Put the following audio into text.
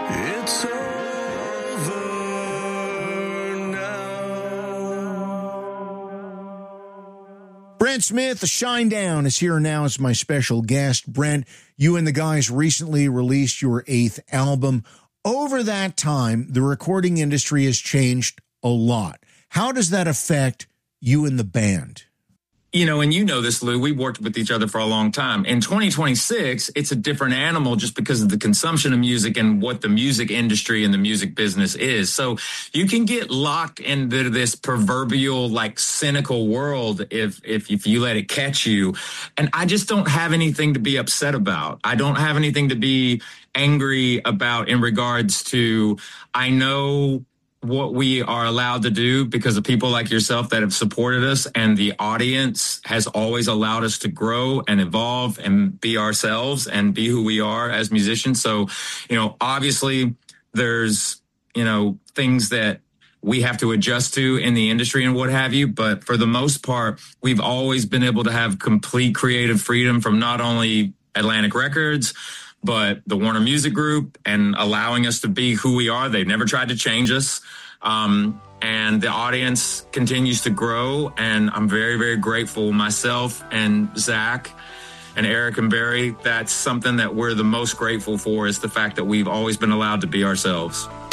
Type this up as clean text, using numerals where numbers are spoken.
It's over now. Brent Smith, the Shinedown, is here now as my special guest. Brent, you and the guys recently released your 8th album. Over that time, the recording industry has changed a lot. How does that affect you and the band? You know, and you know this, Lou, we've worked with each other for a long time. In 2026, it's a different animal just because of the consumption of music and what the music industry and the music business is. So you can get locked into this proverbial, like, cynical world if you let it catch you. And I just don't have anything to be upset about. I don't have anything to be angry about in regards to, I know what we are allowed to do because of people like yourself that have supported us, and the audience has always allowed us to grow and evolve and be ourselves and be who we are as musicians. So, you know, obviously there's, you know, things that we have to adjust to in the industry and what have you. But for the most part, we've always been able to have complete creative freedom from not only Atlantic Records, but the Warner Music Group, and allowing us to be who we are. They've never tried to change us. And the audience continues to grow. And I'm very, very grateful. Myself and Zach and Eric and Barry, that's something that we're the most grateful for, is the fact that we've always been allowed to be ourselves.